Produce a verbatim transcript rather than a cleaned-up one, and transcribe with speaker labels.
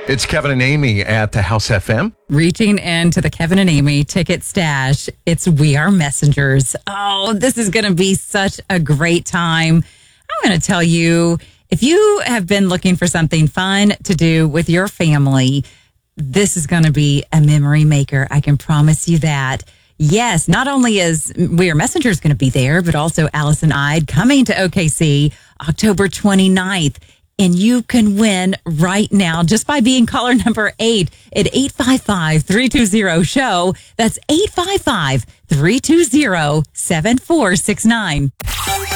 Speaker 1: It's Kevin and Amy at the House F M.
Speaker 2: Reaching into the Kevin and Amy ticket stash. It's We Are Messengers. Oh, this is going to be such a great time. I'm going to tell you, if you have been looking for something fun to do with your family, this is going to be a memory maker. I can promise you that. Yes, not only is We Are Messengers going to be there, but also Allison Ide coming to O K C October twenty-ninth. And you can win right now just by being caller number eight at eight five five, three two zero, show. That's eight five five, three two zero, seven four six nine.